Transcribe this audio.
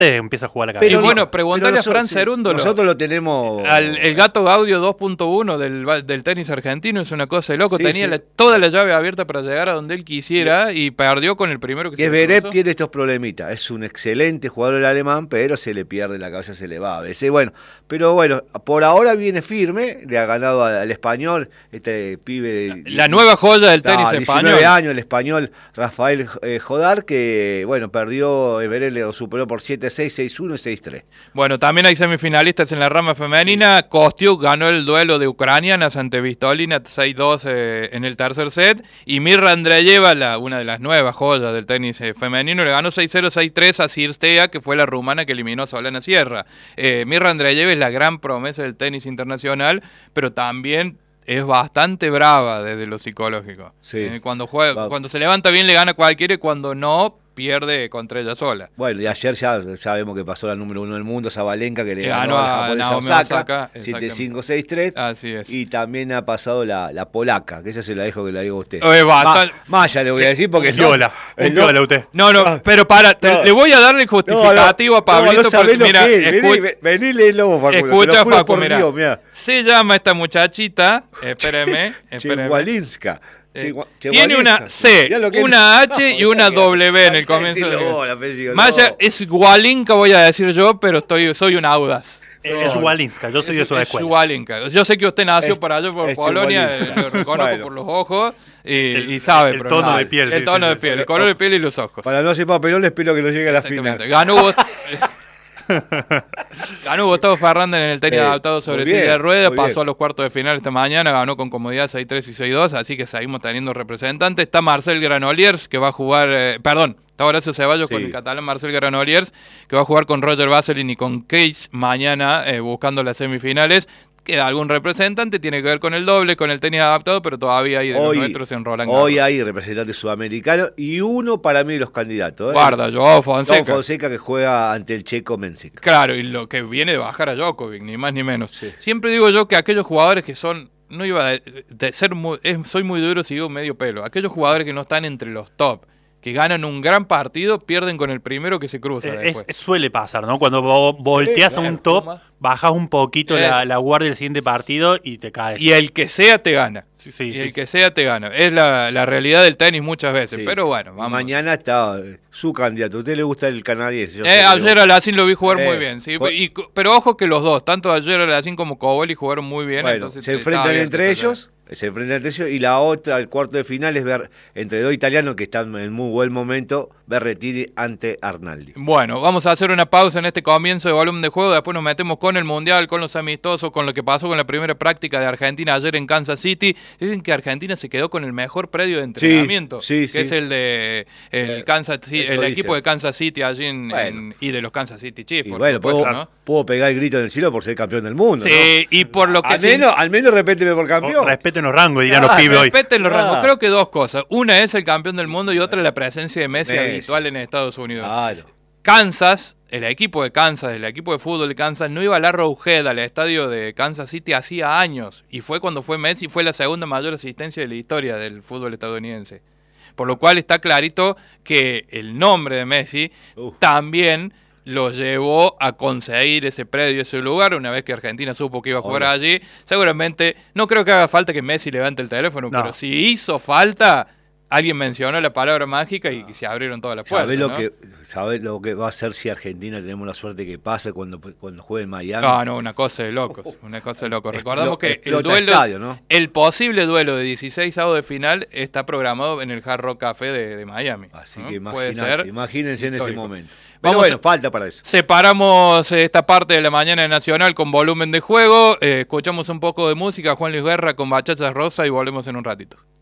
empieza a jugar la cabeza. Y bueno, preguntale a Fran Cerúndolo. Nosotros lo tenemos... El Gato Gaudio 2.1 del tenis argentino es una cosa de loco. Sí, Tenía toda la llave abierta para llegar a donde él quisiera y perdió con el primero que se Zverev cruzó. tiene estos problemitas. Es un excelente jugador el alemán, pero se le pierde la cabeza, se le va a veces. Bueno, pero bueno, por ahora viene firme. Le ha ganado al español, este pibe de... La nueva joya del tenis 19 español. años, el español Rafael Jodar, que bueno, perdió, Zverev le superó por 7-6, 6-1 y 6-3. Bueno, también hay semifinalistas en la rama femenina. Kostiuk ganó el duelo de ucranianas ante Vistolina 6-2 en el tercer set. Y Mirra Andreeva, una de las nuevas joyas del tenis femenino, le ganó 6-0, 6-3 a Cirstea, que fue la rumana que eliminó a Solana Sierra. Mirra Andreeva es la gran promesa del tenis internacional, pero también es bastante brava desde lo psicológico. Sí. Cuando se levanta bien le gana a cualquiera y cuando no, pierde contra ella sola. Bueno, y ayer ya sabemos que pasó la número 1 del mundo, Zabalenka, que le ganó ganó a a la japonesa Naomi Osaka, Osaka, 7-5, 6-3. Así es. Y también ha pasado la polaca, que esa se la dejo que la digo a usted. Maya le voy a decir porque Viola, un viola usted. No, pero le voy a darle justificativo a Pablito porque mira, vení, léelo vos, Facundo. Escucha, Facu, Dios, mira. Se llama esta muchachita, espéreme. Chewalinska. Tiene una C, una H y una W en el comienzo. Maya es Walinka, voy a decir yo, pero soy un audaz. Es Walinska, yo soy de esa escuela. Es Walinka. Yo sé que usted nació por allá, por Polonia, lo reconozco por los ojos y sabe. El tono de piel. El tono de piel, el color de piel y los ojos. Para no hacer papelón, espero que no llegue a la final. Ganó Gustavo Fernández en el tenis adaptado sobre silla de ruedas, pasó a los cuartos de final esta mañana, ganó con comodidad 6-3 y 6-2, así que seguimos teniendo representantes. Está Marcel Granollers, que va a jugar, está Horacio Ceballos con el catalán Marcel Granollers, que va a jugar con Roger Vasselin y con Cage mañana, buscando las semifinales. Queda algún representante, tiene que ver con el doble, con el tenis adaptado, pero todavía hay de los nuestros en Roland Garros. Hoy hay representantes sudamericanos y uno para mí de los candidatos. Guarda, Joao Fonseca. Joao Fonseca, que juega ante el checo Mensik. Claro, y lo que viene de bajar a Djokovic, ni más ni menos. Sí. Siempre digo yo que aquellos jugadores que son, no iba de ser soy muy duro si digo medio pelo, aquellos jugadores que no están entre los top, que ganan un gran partido, pierden con el primero que se cruza. Suele pasar, ¿no? Cuando volteas a un top, bajas un poquito la guardia del siguiente partido y te caes. Y el que sea te gana. El que sea te gana. Es la realidad del tenis muchas veces, pero bueno, vamos. Mañana está su candidato. ¿A usted le gusta el canadiense? Ayer Alacín lo vi jugar muy bien, ¿sí? Pero ojo que los dos, tanto ayer Alacín como Cobolli jugaron muy bien. Bueno, entonces se enfrentan entre ellos. Y la otra, el cuarto de final, es ver entre dos italianos que están en muy buen momento, Berrettini ante Arnaldi. Bueno, vamos a hacer una pausa en este comienzo de volumen de juego, después nos metemos con el Mundial, con los amistosos, con lo que pasó con la primera práctica de Argentina ayer en Kansas City. Dicen que Argentina se quedó con el mejor predio de entrenamiento, que es el de el equipo de Kansas City allí y de los Kansas City Chiefs. Y bueno, puedo pegar el grito en el cielo por ser campeón del mundo. Sí, ¿no? Y por lo que al menos respéteme por campeón. Respeten los rangos, dirán los pibes hoy. Respeten los rangos. Creo que dos cosas. Una es el campeón del mundo y otra la presencia de Messi habitual en Estados Unidos. Claro. Kansas, el equipo de Kansas, el equipo de fútbol de Kansas, no iba a la Arrowhead, al estadio de Kansas City, hacía años. Y fue cuando fue Messi, fue la segunda mayor asistencia de la historia del fútbol estadounidense. Por lo cual está clarito que el nombre de Messi también lo llevó a conseguir ese predio, ese lugar, una vez que Argentina supo que iba a jugar allí. Seguramente, no creo que haga falta que Messi levante el teléfono, pero si hizo falta, alguien mencionó la palabra mágica y se abrieron todas las puertas. ¿Sabés lo que va a hacer si Argentina tenemos la suerte que pase cuando juegue en Miami? No, una cosa de locos, Recordamos que el duelo, el posible duelo de 16 avos de final está programado en el Hard Rock Café de Miami. Así que imagínense en ese momento. Falta para eso. Separamos esta parte de la mañana de Nacional con volumen de juego. Escuchamos un poco de música, Juan Luis Guerra con Bachata Rosa y volvemos en un ratito.